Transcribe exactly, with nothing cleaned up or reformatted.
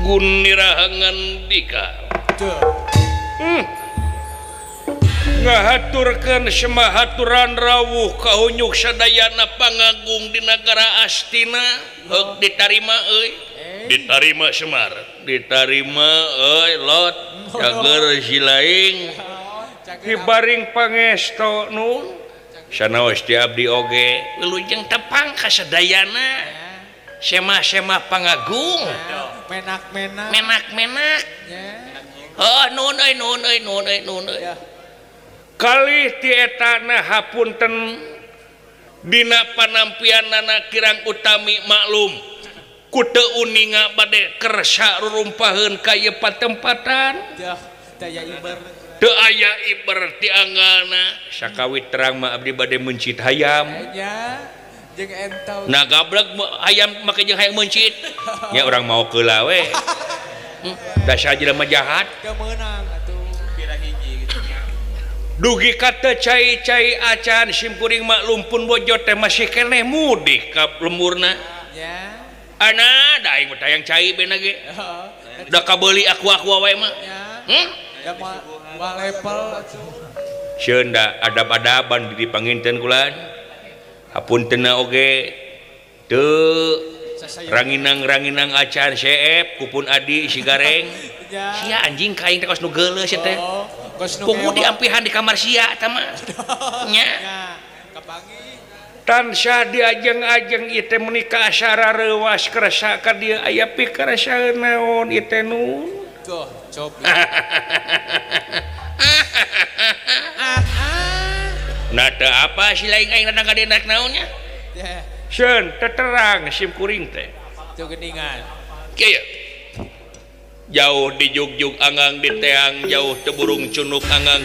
gunirahangan dika hmm. ngahaturkeun semahaturan rawuh kaunyuk sadayana pangagung di negara Astina heuk ditarima euy ditarima Semar ditarima euy lot cager silaing dibaring pangesto nun sanaos ti abdi oge wilujeng tepang ka sadayana sema-sema pangagung menak-menak menak-menak oh nun euy nun euy nun euy nun euy kalih ti etana hapunten dina panampianana kirang utami maklum ku teu uninga bade kersa rurumpaheun ka ieu patempatan daya iber teu aya iber ti angalna sakawit terang mah abdi bade mencit hayam nya jeung entau nah gablek hayam make jeung hayang mencit nya urang mau keula we da sajelema jahat kemenang atuh pira hiji gitu dugi kata cai-cai acan simkuring maklum pun bojo teh masih keneh mudik ka lemurna ya ana da aing tayang cai beuna ge da kabeuli aku-aku wae mah hmm da mah level sieun da adab-adaban dipanginten kulan hapuntenna oge teu ranginang-ranginang acan seep kupun adi si gareng sia anjing kaing teh kos nu geuleus teh kuku diampihan di kamar sia tama nya kapangi tansah diajeng-ajeng ieu teh menika acara reuwas kerasa ka dieu aya pikarasaeun naon ieu teh nun tuh cobi nah teu apa si lain aing datang ka dieu naonnya seun teterang sim kuring teh tuh geuningan kieu jauh di jugjug anggang di teang jauh teburung cunuk anggang